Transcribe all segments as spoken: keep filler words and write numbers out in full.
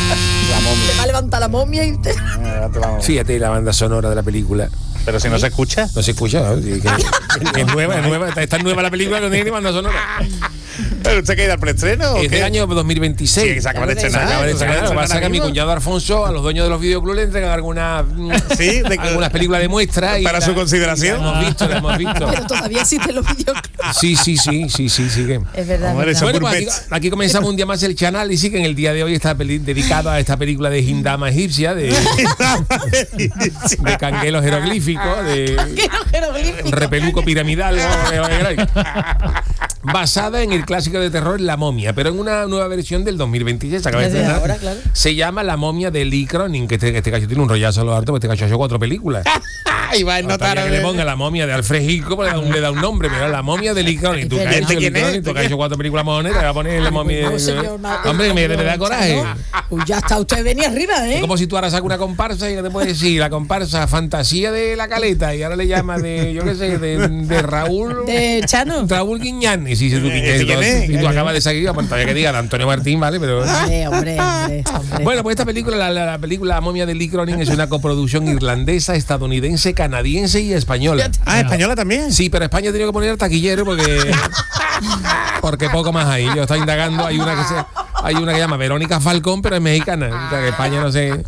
La momia. Te va a levantar la momia y te... Fíjate la banda sonora de la película. Pero si no se escucha. No se escucha, ¿no? Sí, que- es nueva, es nueva. Está tan nueva la película que no tiene ni banda sonora. ¿Pero usted qué ha ido al preestreno? Es del año dos mil veintiséis. Sí, que se acaba de Se estrenar. acaba de estrenar. Lo que pasa es que a mi mismo. cuñado Alfonso, a los dueños de los videoclubs le entregan algunas, Sí, de- algunas películas de muestra. y Para la- su consideración. y La hemos visto, la hemos visto. Pero todavía existen los videoclubs. Sí, sí, sí, sí, sí, sí. Que. Es verdad. Hombre, es eso- verdad. Bueno, pues aquí, aquí comenzamos un día más el canal y sí que en el día de hoy está peli- dedicado a esta película de Hindama egipcia, de, de canguelos jeroglíficos, de Que no jeroglífico. repeluco piramidal, ¿no? Basada en el clásico de terror La Momia, pero en una nueva versión del dos mil veintiséis. Se acaba de Desde estrenar. ahora, claro. Se llama La Momia de Lee Cronin, que este, este cacho tiene un rollazo a lo harto, porque este cacho ha hecho cuatro películas. Y va a No notar estaría que le ponga La Momia de Alfred Hitchcock, pues le da un, le da un nombre, pero La Momia de Lee Cronin. Tú que has ¿Este hecho Lee quién es? Cronin, tú que has hecho cuatro películas mojonetas, te vas a poner La Momia. No, señor, ma- Hombre, me, me da coraje. Uy, ya está, usted venía arriba, ¿eh? Es como si tú ahora sacas una comparsa y que te puedes decir la comparsa Fantasía de la Caleta y ahora le llamas de, yo qué sé, de, de Raúl. De Chano. Raúl Guiñán. Y si tú, ¿Este quién es? y tú acabas de salir, pues todavía que diga de Antonio Martín, ¿vale? Pero. Hombre, hombre, hombre, hombre. Bueno, pues esta película, la, la, la película La Momia de Lee Cronin, es una coproducción irlandesa, estadounidense, canadiense y española. Ah, española también. Sí, pero España ha tenido que poner taquillero porque porque poco más hay. Yo estoy indagando, hay una que se hay una que llama Verónica Falcón, pero es mexicana. O sea, que España no sé.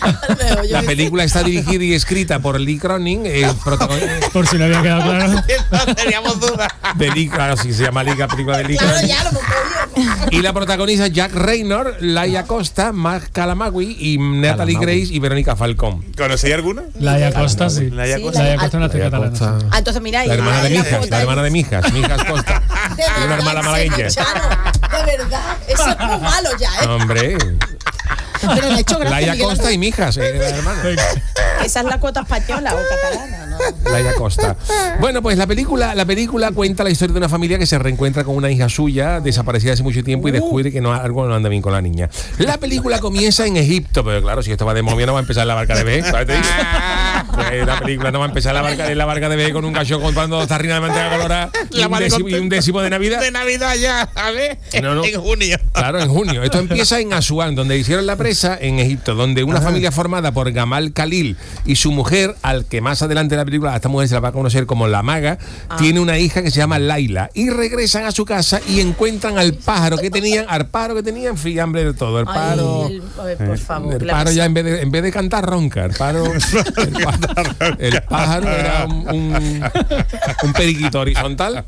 La película está dirigida y escrita por Lee Cronin, eh, protagonista Por si no había quedado claro. No teníamos duda. de Lee, claro, sí se llama Lee, la película de Lee Claro, Cronin. ya lo hemos cogido. Y la protagoniza Jack Raynor, Laia Costa, Mark Calamagui y Natalie Calamagui. Grace y Verónica Falcón. ¿Conocéis alguna? Laia Costa, sí. Laia Sí, Costa. Laia Costa, una Laia catalana. Costa. Ah, entonces mira, La hermana de ahí Mijas, foto la ahí. hermana de Mijas, Mijas Costa. De Y una verdad, hermana en malagueña. serio, Chano, de verdad, eso es muy malo ya, ¿eh? Hombre, Pero le he hecho gracia. Laia Miguel Costa Ángel. y Mijas, eh, la hermana. Esa es la cuota española o catalana, ¿no? Laia Costa. Bueno, pues la película, la película cuenta la historia de una familia que se reencuentra con una hija suya desaparecida hace mucho tiempo y descubre que no, algo no anda bien con la niña. La película comienza en Egipto, pero claro, si esto va de momia no va a empezar en la barca de B. ¿Sabes? Te digo? Pues la película no va a empezar en la barca, en la barca de B con un cachón contando dos tarrinas de manteca colorada y La un, madre décimo, y contenta. un décimo de Navidad. De Navidad ya, a ver. No, no. En junio. Claro, en junio. Esto empieza en Asuán, donde hicieron la presa, en Egipto, donde una familia formada por Gamal Khalil y su mujer, al que más adelante en la película esta mujer se la va a conocer como la maga, tiene una hija que se llama Laila. Y regresan a su casa y encuentran al pájaro que tenían, al pájaro que tenían, fiambre de todo. El pájaro. Ay, el- a ver, por favor. El que la pájaro pasa- ya en vez de, en vez de cantar ronca, el pájaro, el pájaro, el pájaro era un, un, un periquito horizontal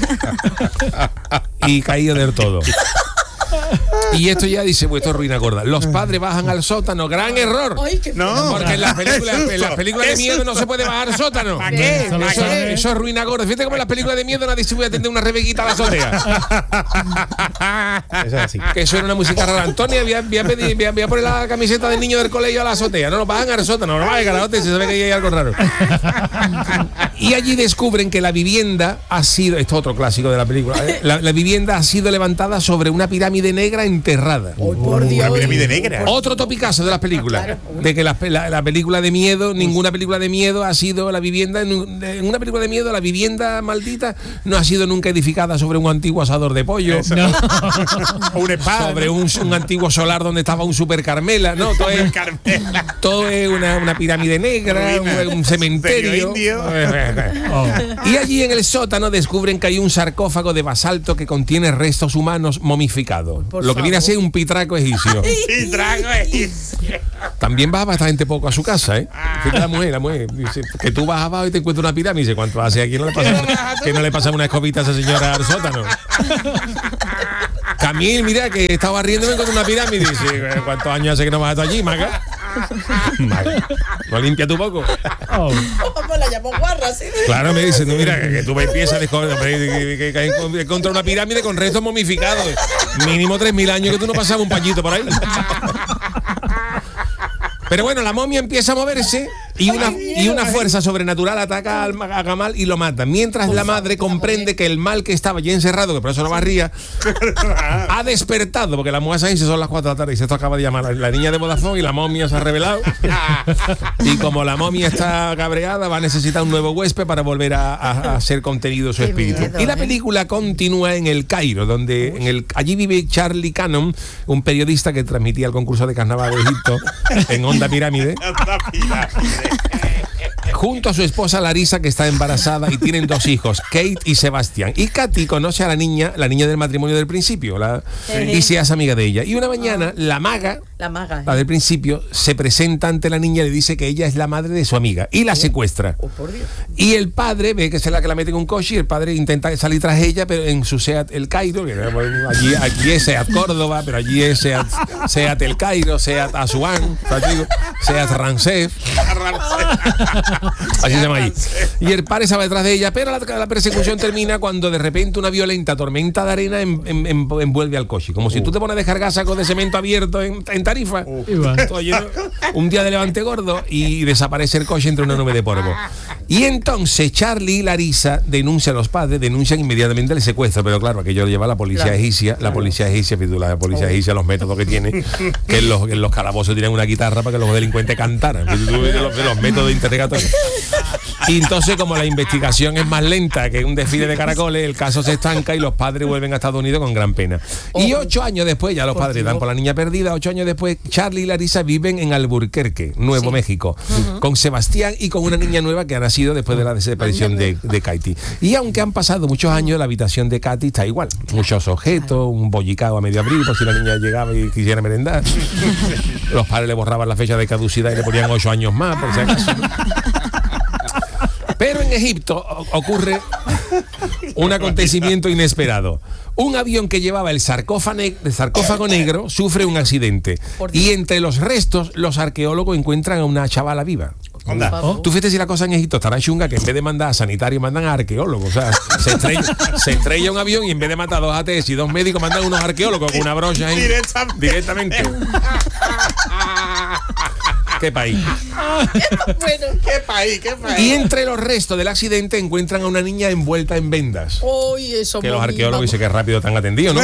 y caído del todo. Y esto ya dice, pues esto es ruina gorda. Los padres bajan al sótano, gran error. Ay, qué No. Porque en las películas, ¡Qué en las susto! películas de ¡Qué miedo no susto! se puede bajar al sótano. ¿Para qué? Solo Eso, sabe- eso es ruina gorda. Fíjate como en las películas de miedo nadie se puede atender una rebequita a la azotea. Eso es así. Que eso era una música rara. Antonio, voy a, voy a pedir- voy a- voy a poner la camiseta del niño del colegio a la azotea. No, no, bajan al sótano. No vaya carajote, se sabe que hay algo raro. Y allí descubren que la vivienda ha sido, esto es otro clásico de la película, ¿eh? la, la vivienda ha sido levantada sobre una pirámide negra enterrada. Ay, por Dios. Una pirámide negra. Otro topicazo de las películas. De que la, la- la película de miedo, ninguna película de miedo ha sido la vivienda. En, un- en una película de miedo, la vivienda maldita no ha sido nunca edificada sobre un antiguo asador de pollo. No. O una espada. Sobre un, un antiguo solar donde estaba un super Carmela. No, todo es, Carmela. todo es una, una pirámide negra, Ruina. un, un cementerio. Indio. Oh. Y allí en el sótano descubren que hay un sarcófago de basalto que contiene restos humanos momificados. Por Lo que viene a favor. ser un pitraco egipcio. Y trago ahí. También baja bastante poco a su casa, ¿eh? Fíjate la mujer, la mujer. Dice, que tú vas abajo y te encuentras una pirámide. Dice, ¿cuánto hace aquí? No le pasa, que no le pasa una escopita a esa señora al sótano. Camil, mira, que estaba riéndome con una pirámide. Dice, ¿cuántos años hace que no vas allí, maga? Maga. ¿No limpia tu poco? Oh. ¿Cómo la llamó guarra? ¿Sí? Claro, me dice, no, mira, que, que tú me empiezas a descubrir que, que, que hay contra una pirámide con restos momificados. Mínimo tres mil años que tú no pasabas un pañito por ahí. Pero bueno, la momia empieza a moverse Y una, y una fuerza sobrenatural ataca al- a Gamal y lo mata. Mientras la madre comprende que el mal que estaba ya encerrado, que por eso no barría, ha despertado, porque la mujer se dice son las cuatro de la tarde y se esto acaba de llamar la, la niña de Vodafone y la momia se ha revelado. Y como la momia está cabreada, va a necesitar un nuevo huésped para volver a, a, a ser contenido su Qué espíritu. miedo, y la ¿eh? película continúa en el Cairo, donde en el, allí vive Charlie Cannon, un periodista que transmitía el concurso de carnaval de Egipto en Onda Pirámide, junto a su esposa Larisa, que está embarazada y tienen dos hijos, Kate y Sebastián. Y Katy conoce a la niña, la niña del matrimonio del principio, la- Sí. y se hace amiga de ella. Y una mañana, la maga, La maga. la del principio, se presenta ante la niña y le dice que ella es la madre de su amiga y la secuestra. Oh, por Dios. Y el padre ve que es la que la mete en un coche y el padre intenta salir tras ella, pero en su Seat El Cairo, que bueno, allí, aquí es Seat Córdoba, pero allí es Seat, Seat El Cairo, Seat Asuán, ¿sabes? Digo, Seat Rancef. Así se llama allí. Y el padre se va detrás de ella, pero la, la persecución termina cuando de repente una violenta tormenta de arena en- en- en- envuelve al coche. Como si tú te pones a descargar sacos de cemento abierto en, en Tarifa. Y va. Todo lleno, un día de levante gordo y desaparece el coche entre una nube de polvo. Y entonces Charlie y Larisa denuncian a los padres, denuncian inmediatamente el secuestro, pero claro, aquello lo lleva la policía Claro, egipcia, la policía egipcia, fíjate tú, la policía egipcia, los métodos que tiene, que en los, en los calabozos tienen una guitarra para que los delincuentes cantaran, fíjate tú, de los, de los métodos interrogatorios. Y entonces, como la investigación es más lenta que un desfile de caracoles, el caso se estanca y los padres vuelven a Estados Unidos con gran pena. Y ocho años después, ya los padres dan por la niña perdida, ocho años después, Charlie y Larisa viven en Albuquerque, Nuevo México, con Sebastián y con una niña nueva que ha nacido después de la desaparición de, de Katy. Y aunque han pasado muchos años, la habitación de Katy está igual. Muchos objetos, un bollicao a medio abril, por si la niña llegaba y quisiera merendar. Los padres le borraban la fecha de caducidad y le ponían ocho años más, por si acaso. Pero en Egipto o- ocurre un acontecimiento inesperado. Un avión que llevaba el sarcófago, ne- el sarcófago negro sufre un accidente. Y entre los restos, los arqueólogos encuentran a una chavala viva. Onda. Tú fíjate si la cosa en Egipto estará chunga, que en vez de mandar a sanitarios mandan a arqueólogos. O sea, se estrella, se estrella un avión y en vez de matar a dos A T S y dos médicos mandan unos arqueólogos con una brocha ahí, Directamente. directamente. ¿Qué país? Bueno. ¿Qué país? ¿Qué país? Y entre los restos del accidente encuentran a una niña envuelta en vendas. Uy, eso Que los muy- arqueólogos vamos. dicen que rápido están atendidos, ¿no?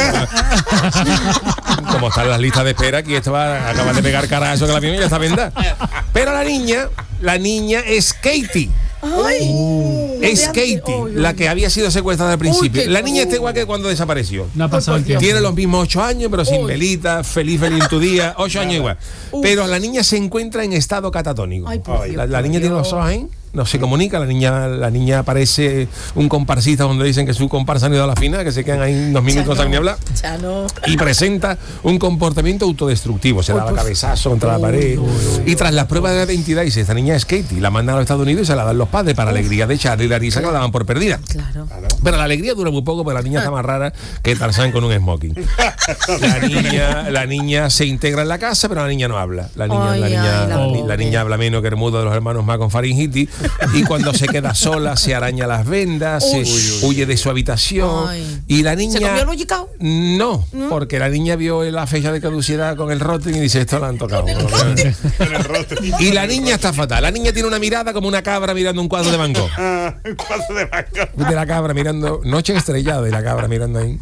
Como están las listas de espera, aquí esto va a acabar de pegar cara a eso que el avión ya está vendada. Pero la niña, la niña es Katie. Ay, Es lo de antes. Katie, Uy, la uy. que había sido secuestrada al principio. qué La niña está cosa. igual que cuando desapareció. No ha pasado el tiempo. Tiene los mismos ocho años, pero sin Uy. velita, feliz, feliz en tu día, ocho años igual. Uf. Pero la niña se encuentra en estado catatónico. Ay, por Dios, la, la por niña tiene Dios. los ojos ahí, no se comunica, la niña, la niña parece un comparsista donde dicen que su comparsa han ido a la final, que se quedan ahí unos minutos no saben ni hablar. Ya no. Y presenta un comportamiento autodestructivo, se daba cabezazo contra la pared. Y tras las pruebas de identidad dice, esta niña es Katie, la mandan a los Estados Unidos y se la dan los padres para alegría de Charlie y Larisa, que la daban por perdida. Claro. Pero la alegría dura muy poco porque la niña está más rara que Tarzán con un smoking. La niña, la niña se integra en la casa, pero la niña no habla. La niña, Ay, la niña, ay, la la, ni- pobre. la niña habla menos que el mudo de los hermanos más con faringitis. Y cuando se queda sola, se araña las vendas, se Uy. huye de su habitación. Ay. Y la niña. ¿Se comió el bollicao? No, porque la niña vio la fecha de caducidad con el rotring y dice, esto la han tocado. Con el rostro. Y la niña está fatal. La niña tiene una mirada como una cabra mirando un cuadro de Van Gogh. Ah, un cuadro de banco. De la cabra mirando, noche estrellada de la cabra mirando ahí.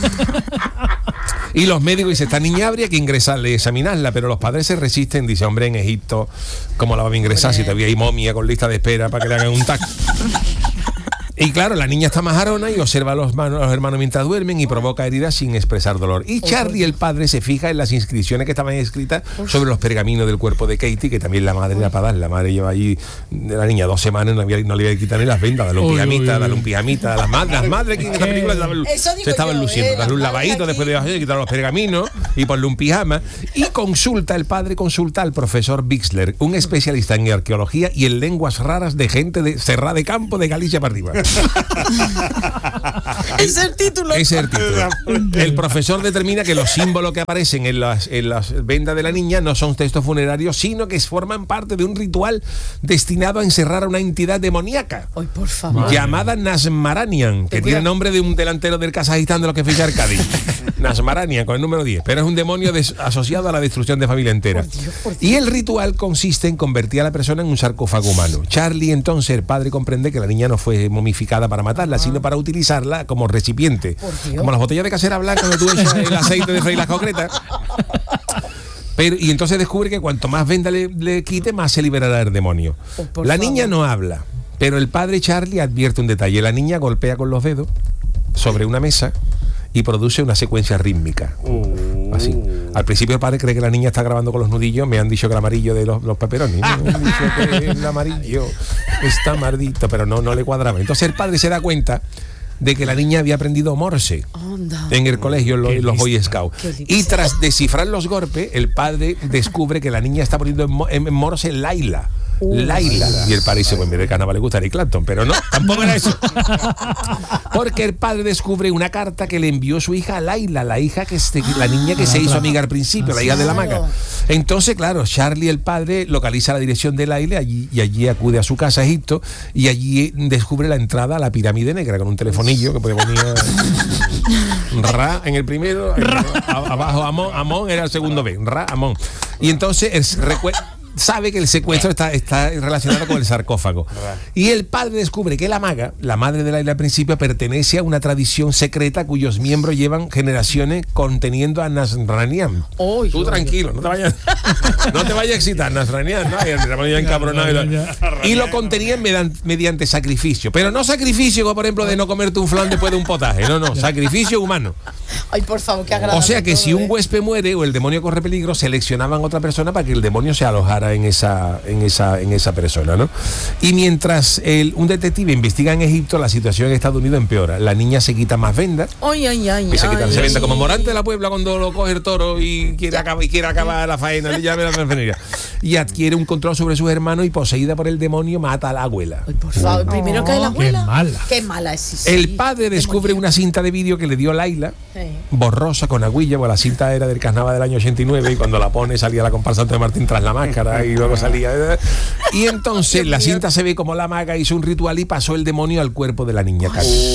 Y los médicos dicen, esta niña habría que ingresarle, examinarla, pero los padres se resisten, dice, hombre, en Egipto, ¿cómo la va a ingresar si todavía hay momia con lista de espera para que le hagan un tac? Y claro, la niña está majarona y observa a los, mano- a los hermanos mientras duermen y provoca heridas sin expresar dolor. Y Charlie, el padre, se fija en las inscripciones que estaban escritas sobre los pergaminos del cuerpo de Katie, que también la madre era para dar. La madre lleva allí, la niña, dos semanas, no, había- no le iba a quitar ni las vendas, dale un Uy, pijamita, uy, dale uy. un pijamita. Las madres, las madres que en esta película se estaban, Eso digo se estaban yo, luciendo. eh, Darle un las lavadito madres después de aquí. quitar los pergaminos y ponle un pijama. Y consulta, el padre consulta al profesor Bixler, un especialista en arqueología y en lenguas raras de gente de Serra de Campo de Galicia para arriba. Ese es el título. Ese es el título. El profesor determina que los símbolos que aparecen en las, en las vendas de la niña no son textos funerarios, sino que forman parte de un ritual destinado a encerrar a una entidad demoníaca. Ay, por favor. Llamada Nasmaranian, que tiene nombre de un delantero del Kazajistán de los que ficha el Cádiz. Nasmaranian, con el número diez. Pero es un demonio des- asociado a la destrucción de familia entera. Por Dios, por Dios. Y el ritual consiste en convertir a la persona en un sarcófago humano. Charlie, entonces, el padre comprende que la niña no fue momificada para matarla, sino para utilizarla como recipiente. Por Dios. Como las botellas de casera blanca donde tú echas el aceite de freír las concretas. Pero, y entonces descubre que cuanto más venda le, le quite, más se liberará el demonio. Oh, por la favor. niña no habla, pero el padre Charlie advierte un detalle. La niña golpea con los dedos sobre una mesa y produce una secuencia rítmica. Así. Al principio el padre cree que la niña está grabando con los nudillos. Me han dicho que el amarillo de los, los peperonis. Me han dicho que el amarillo está maldito, pero no, no le cuadraba. Entonces el padre se da cuenta de que la niña había aprendido Morse Anda. en el colegio, en los, en los Boy Scouts. Qué lista. Y tras descifrar los golpes, el padre descubre que la niña está poniendo en, mo- en Morse Laila. Laila. Y el padre dice, pues en vez de carnaval le gusta Eric Clapton, pero no, tampoco era eso. Porque el padre descubre una carta que le envió su hija a Laila, la hija que se- la niña que se hizo amiga al principio, la hija de la maga. Entonces, claro, Charlie, el padre, localiza la dirección de Laila allí, y allí acude a su casa, Egipto, y allí descubre la entrada a la pirámide negra con un telefonillo que puede poner Ra en el primero, a- abajo Amón, Amón era el segundo B, Ra, Amón. Y entonces él recue- sabe que el secuestro está, está relacionado con el sarcófago. Y el padre descubre que la maga, la madre de Laila al principio, pertenece a una tradición secreta cuyos miembros llevan generaciones conteniendo a Nasranian. Oy, Tú oy, tranquilo, no te vayas, no te vayas a excitar, Nasranian, ¿no? Y el demonio encabronado y lo- Y lo contenían mediante, mediante sacrificio. Pero no sacrificio, como por ejemplo de no comerte un flan después de un potaje. No, no, sacrificio humano. Ay, por favor, qué agradable. O sea que todo, si un ¿eh? huésped muere o el demonio corre peligro, seleccionaban a otra persona para que el demonio se alojara en esa, en esa, en esa persona, ¿no? Y mientras el, un detective investiga en Egipto, la situación en Estados Unidos empeora. La niña se quita más vendas. Ay, ay, ay. Empieza a quitarse ay, vendas como ay. Morante de la Puebla cuando lo coge el toro y quiere acabar, y quiere acabar la faena, ya ve la enfermería. Y adquiere un control sobre sus hermanos y poseída por el demonio mata a la abuela. Ay, por favor, primero cae la Qué abuela. mala. Qué mala es. Sí, sí. El padre descubre una cinta de vídeo que le dio Laila, Sí. borrosa con agüilla, porque la cinta era del carnaval del año ochenta y nueve y cuando la pone salía la comparsa de Martín tras la máscara y luego salía. Y entonces la cinta se ve como la maga hizo un ritual y pasó el demonio al cuerpo de la niña.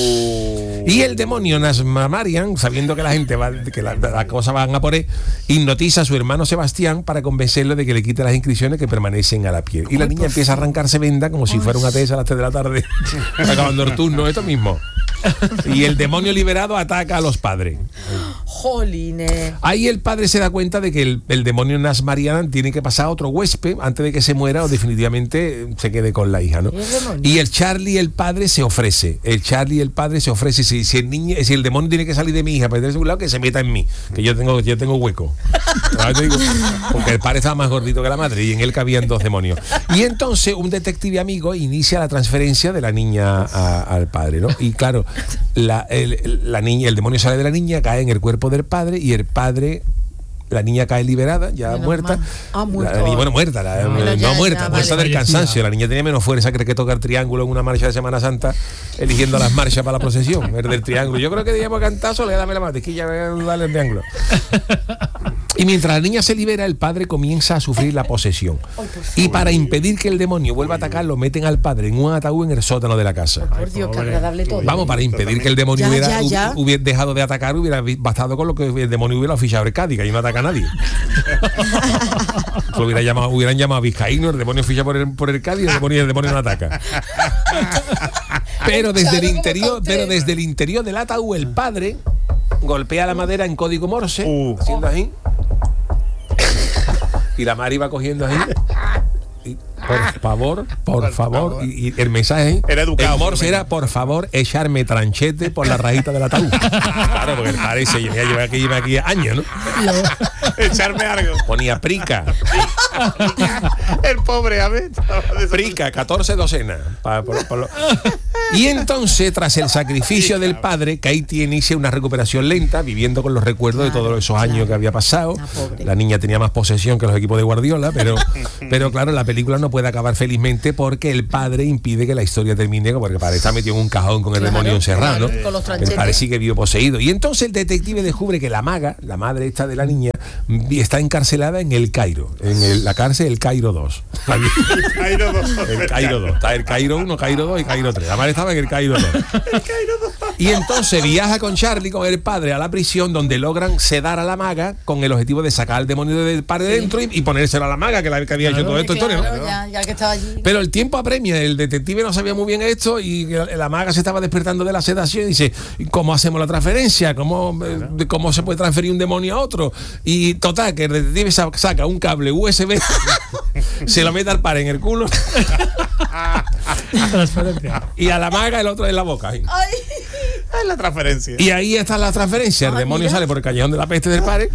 Y el demonio Nasmamarian, sabiendo que la gente va, que las la cosas van a por él, hipnotiza a su hermano Sebastián para convencerlo de que le quite las inscripciones que permanecen a la piel. Y la niña empieza a arrancarse venda como si fuera una tesa a las tres de la tarde, acabando el turno, esto mismo. Y el demonio liberado ataca a los padres. Jolines. Ahí el padre se da cuenta de que el, el demonio Nasmarian tiene que pasar a otro huésped antes de que se muera o definitivamente se quede con la hija, ¿no? ¿Y el demonio? Y el Charlie, el padre, se ofrece. El Charlie, el padre, se ofrece. Si, si el niño, si el demonio tiene que salir de mi hija para irse a un lado, que se meta en mí, que yo tengo, yo tengo hueco. ¿Sabes? Te digo, porque el padre estaba más gordito que la madre y en él cabían dos demonios. Y entonces un detective amigo inicia la transferencia de la niña a- al padre, ¿no? Y claro, la, el, la niña, el demonio sale de la niña, cae en el cuerpo del padre y el padre, la niña cae liberada, ya Menos muerta. mal. Ah, muerto. La niña, bueno, muerta, la- Ah, no, bueno, ya, muerta, ya, muerta vale. del cansancio. La niña tenía menos fuerza que tocar triángulo en una marcha de Semana Santa, eligiendo las marchas para la procesión, el del triángulo. Yo creo que debíamos cantar solo, dame la mantequilla, dale el triángulo. Y mientras la niña se libera, el padre comienza a sufrir la posesión. Y para impedir que el demonio vuelva a atacar, lo meten al padre en un ataúd en el sótano de la casa. Por Dios, qué agradable todo. Vamos, para impedir que el demonio Ya, hubiera, ya, ya. hubiera dejado de atacar, hubiera vi- bastado con lo que el demonio hubiera fichado el Cádiz, que ahí no ataca a nadie. Lo hubiera llamado, hubieran llamado a Vizcaíno, el demonio ficha por el, por el Cádiz y el demonio, el demonio no ataca. Pero desde el Claro, interior, ¿cómo está pero usted? desde el interior del ataúd, el padre golpea la madera en código Morse, Uh. haciendo así. Y la Mari va cogiendo ahí. Y, por favor, por, Por favor. favor. Y, y el mensaje Era educado, el Morse por lo era, por favor, echarme tranchete por la rajita del ataúd. Claro, porque el padre se lleva, lleva aquí, lleva aquí años, ¿no? Echarme algo. Ponía prica. El pobre, a ver. Prica, catorce docenas. Pa- por- por lo- Y entonces, tras el sacrificio del padre, Katie inicia una recuperación lenta, viviendo con los recuerdos de todos esos años que había pasado. La pobre. La niña tenía más posesión que los equipos de Guardiola, pero, pero claro, la película no puede puede acabar felizmente porque el padre impide que la historia termine, porque el padre está metido en un cajón con el Claro, demonio encerrado, claro, con los ¿no? El tranchetes. padre sigue vivo poseído. Y entonces el detective descubre que la maga, la madre esta de la niña, está encarcelada en el Cairo, en el- la cárcel El Cairo dos. Allí. Cairo dos. El Cairo dos. Está el Cairo uno, Cairo dos y Cairo tres. La madre estaba en el Cairo dos. Y entonces viaja con Charlie, con el padre, a la prisión donde logran sedar a la maga con el objetivo de sacar al demonio del padre de dentro y, y ponérselo a la maga, que la que había hecho todo esto. Claro, historia, ¿no? ya, ya que estaba allí. Pero el tiempo apremia, el detective no sabía muy bien esto y la maga se estaba despertando de la sedación y dice, ¿cómo hacemos la transferencia? ¿Cómo, eh, ¿cómo se puede transferir un demonio a otro? Y total, que el detective sa- saca un cable U S B, se lo mete al par en el culo Transferencia. y a la maga el otro en la boca. Ay, Es la transferencia. Y ahí está la transferencia, el Ay, demonio mira. sale por el callejón de la peste del padre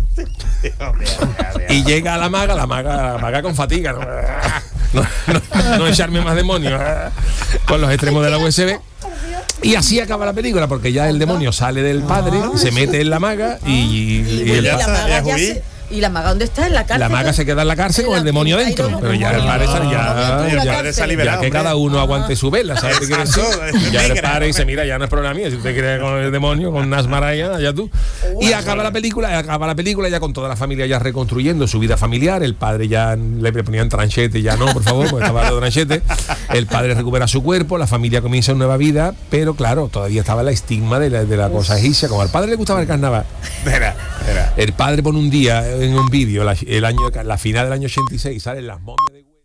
y llega a la maga, la maga, la maga con fatiga, ¿no? No, no, no echarme más demonios con los extremos de la U S B. Y así acaba la película, porque ya el demonio sale del padre, se mete en la maga y, y y, el la pa- ya maga ya ya jugué. se- ¿Y la maga dónde está? ¿En la cárcel? la maga se queda en la cárcel con el demonio En dentro, Cairo, pero ya el padre sale, ya, el ya, padre está ya liberado, que hombre. cada uno aguante su vela, ¿sabes qué quiere decir? Exacto, es Ya el negra. padre dice, mira, ya no es problema mío, si usted quiere con el demonio, con Nasmaraya, ya tú. Y acaba la película, acaba la película ya con toda la familia ya reconstruyendo su vida familiar, el padre ya le ponían tranchete, ya no, por favor, porque estaba de tranchete, el padre recupera su cuerpo, la familia comienza una nueva vida, pero claro, todavía estaba la estigma de la, de la cosa egipcia, como al padre le gustaba el carnaval. Espera, espera. El padre pone un día en un vídeo, la, el año, la final del año ochenta y seis, salen las momias de Güell.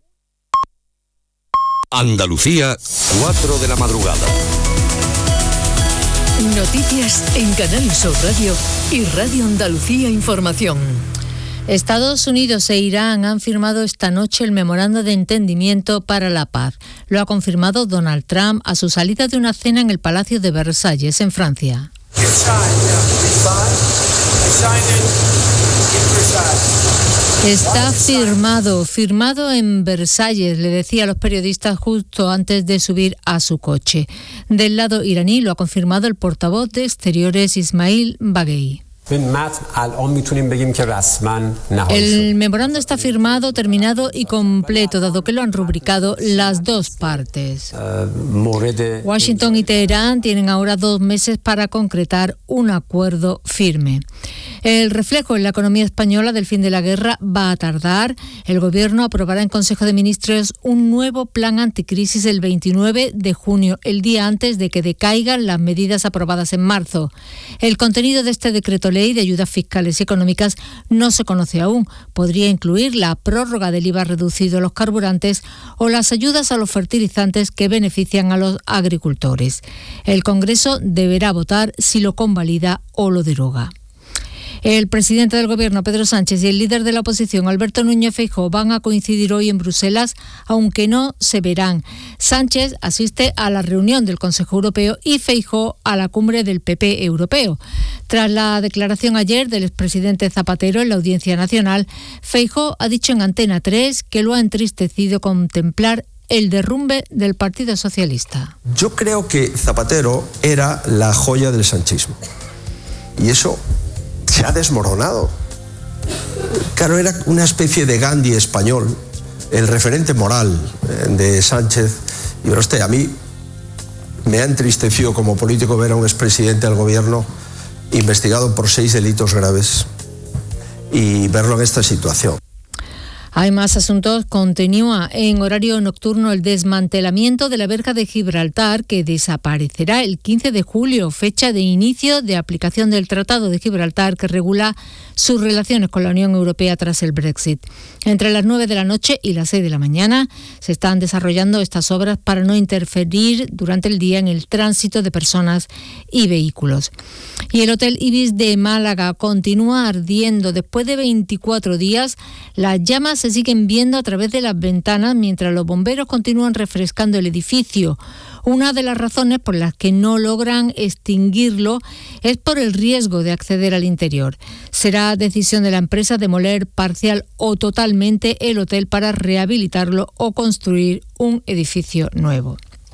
Andalucía, cuatro de la madrugada. Noticias en Canal Sur Radio y Radio Andalucía Información. Estados Unidos e Irán han firmado esta noche el memorando de entendimiento para la paz. Lo ha confirmado Donald Trump a su salida de una cena en el Palacio de Versalles, en Francia. Está firmado, firmado en Versalles, le decía a los periodistas justo antes de subir a su coche. Del lado iraní lo ha confirmado el portavoz de Exteriores Ismail Baghei. El memorando está firmado, terminado y completo, dado que lo han rubricado las dos partes. Washington y Teherán tienen ahora dos meses para concretar un acuerdo firme. El reflejo en la economía española del fin de la guerra va a tardar. El Gobierno aprobará en Consejo de Ministros un nuevo plan anticrisis el veintinueve de junio, el día antes de que decaigan las medidas aprobadas en marzo. El contenido de este decreto ley de ayudas fiscales y económicas no se conoce aún. Podría incluir la prórroga del I V A reducido a los carburantes o las ayudas a los fertilizantes que benefician a los agricultores. El Congreso deberá votar si lo convalida o lo deroga. El presidente del Gobierno, Pedro Sánchez, y el líder de la oposición, Alberto Núñez Feijóo, van a coincidir hoy en Bruselas, aunque no se verán. Sánchez asiste a la reunión del Consejo Europeo y Feijóo a la cumbre del P P europeo. Tras la declaración ayer del expresidente Zapatero en la Audiencia Nacional, Feijóo ha dicho en Antena tres que lo ha entristecido contemplar el derrumbe del Partido Socialista. Yo creo que Zapatero era la joya del sanchismo. Y eso se ha desmoronado. Claro, era una especie de Gandhi español, el referente moral de Sánchez. Y pero usted, a mí me ha entristecido como político ver a un expresidente del gobierno investigado por seis delitos graves y verlo en esta situación. Hay más asuntos. Continúa en horario nocturno el desmantelamiento de la verja de Gibraltar, que desaparecerá el quince de julio, fecha de inicio de aplicación del Tratado de Gibraltar que regula sus relaciones con la Unión Europea tras el Brexit. Entre las nueve de la noche y las seis de la mañana se están desarrollando estas obras para no interferir durante el día en el tránsito de personas y vehículos. Y el Hotel Ibis de Málaga continúa ardiendo. Después de veinticuatro días, las llamas se siguen viendo a través de las ventanas mientras los bomberos continúan refrescando el edificio. Una de las razones por las que no logran extinguirlo es por el riesgo de acceder al interior. Será decisión de la empresa demoler parcial o totalmente el hotel para rehabilitarlo o construir un edificio nuevo.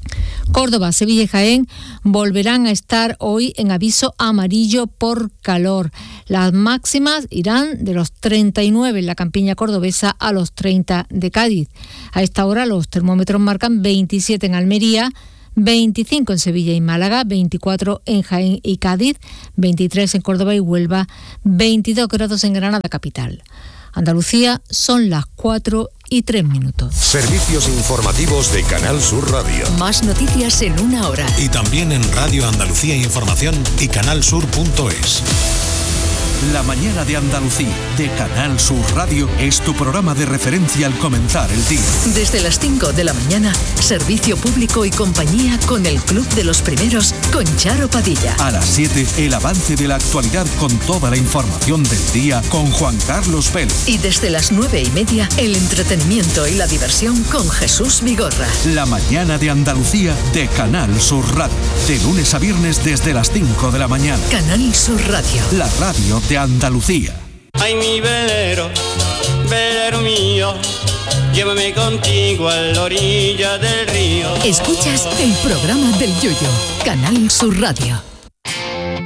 Córdoba, Sevilla y Jaén volverán a estar hoy en aviso amarillo por calor. Las máximas irán de los treinta y nueve en la campiña cordobesa a los treinta de Cádiz. A esta hora los termómetros marcan veintisiete en Almería, veinticinco en Sevilla y Málaga, veinticuatro en Jaén y Cádiz, veintitrés en Córdoba y Huelva, veintidós grados en Granada capital. Andalucía, son las cuatro y tres minutos. Servicios informativos de Canal Sur Radio. Más noticias en una hora. Y también en Radio Andalucía Información y canalsur punto es. La mañana de Andalucía, de Canal Sur Radio, es tu programa de referencia al comenzar el día. Desde las cinco de la mañana, servicio público y compañía con el Club de los Primeros, con Charo Padilla. A las siete, el avance de la actualidad con toda la información del día con Juan Carlos Vélez. Y desde las nueve y media, el entretenimiento y la diversión con Jesús Vigorra. La mañana de Andalucía, de Canal Sur Radio. De lunes a viernes desde las cinco de la mañana. Canal Sur Radio. La radio de Andalucía. Ay, mi velero, velero mío, llévame contigo a la orilla del río. Escuchas el programa del Yoyo, Canal Sur Radio.